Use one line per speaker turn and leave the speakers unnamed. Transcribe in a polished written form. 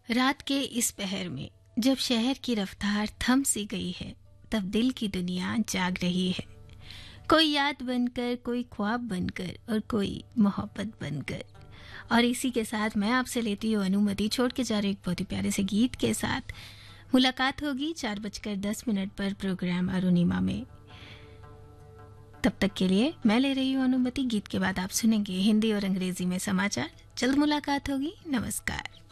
रात के इस पहर में जब शहर की रफ्तार थम सी गई है, तब दिल की दुनिया जाग रही है। कोई याद बनकर, कोई ख्वाब बनकर और कोई मोहब्बत बनकर। और इसी के साथ मैं आपसे लेती हूँ अनुमति, छोड़ के जा रही एक बहुत ही प्यारे से गीत के साथ। मुलाकात होगी 4:10 पर प्रोग्राम अरुणिमा में। तब तक के लिए मैं ले रही हूँ अनुमति। गीत के बाद आप सुनेंगे हिंदी और अंग्रेजी में समाचार। जल्द मुलाकात होगी। नमस्कार।